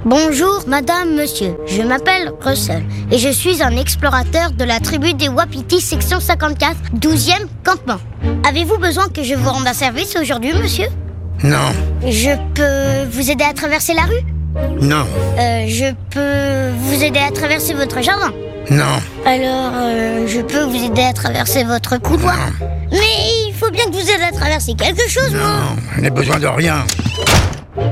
Bonjour, madame, monsieur. Je m'appelle Russell et je suis un explorateur de la tribu des Wapitis, section 54, 12e campement. Avez-vous besoin que je vous rende un service aujourd'hui, monsieur? Non. Je peux vous aider à traverser la rue? Non. Je peux vous aider à traverser votre jardin? Non. Alors, je peux vous aider à traverser votre couloir? Non. Mais il faut bien que vous aidiez à traverser quelque chose, moi. Non, je n'ai besoin de rien.